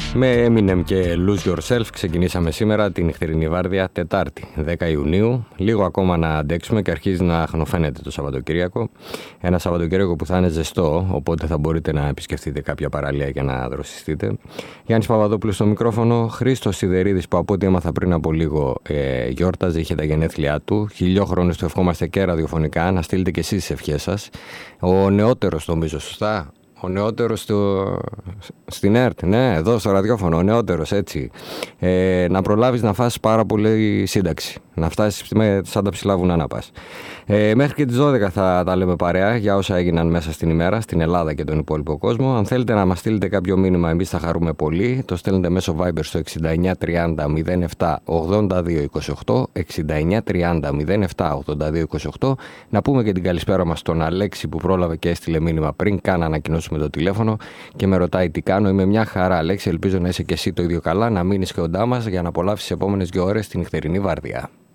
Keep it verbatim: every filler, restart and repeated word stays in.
Με Eminem και Lose Yourself ξεκινήσαμε σήμερα την νυχτερινή βάρδια Τετάρτη, δέκα Ιουνίου. Λίγο ακόμα να αντέξουμε και αρχίζει να χνοφαίνεται το Σαββατοκύριακο. Ένα Σαββατοκύριακο που θα είναι ζεστό, οπότε θα μπορείτε να επισκεφτείτε κάποια παραλία για να δροσιστείτε. Γιάννης Παπαδόπουλος στο μικρόφωνο, Χρήστος Σιδερίδης που από ό,τι έμαθα πριν από λίγο ε, γιόρταζε, είχε τα γενέθλιά του. Χιλιόχρονους του ευχόμαστε και ραδιοφωνικά, να στείλετε και εσείς τις ευχές σας. Ο νεότερος νομίζω, σωστά. Ο νεότερος στο... στην ΕΡΤ, ναι, εδώ στο ραδιόφωνο, ο νεότερος, έτσι. Ε, να προλάβεις να φας πάρα πολύ σύνταξη. Να φτάσεις με, σαν τα ψηλά βουνά να πας. Ε, μέχρι και τις δώδεκα θα τα λέμε παρέα για όσα έγιναν μέσα στην ημέρα, στην Ελλάδα και τον υπόλοιπο κόσμο. Αν θέλετε να μας στείλετε κάποιο μήνυμα, εμείς θα χαρούμε πολύ. Το στέλνετε μέσω Viber στο εξήντα εννιά τριάντα μηδέν επτά ογδόντα δύο είκοσι οκτώ, εξήντα εννιά τριάντα μηδέν επτά ογδόντα δύο είκοσι οκτώ. Να πούμε και την καλησπέρα μας στον Αλέξη που πρόλαβε και έστειλε μήνυμα πριν καν ανακοινώσουμε το τηλέφωνο και με ρωτάει τι κάνω. Είμαι μια χαρά, Αλέξη. Ελπίζω να είσαι και εσύ το ίδιο καλά, να μείνεις και κοντά μας για να απολαύσεις τις επόμενες δύο ώρες την νυχτερινή βάρδια.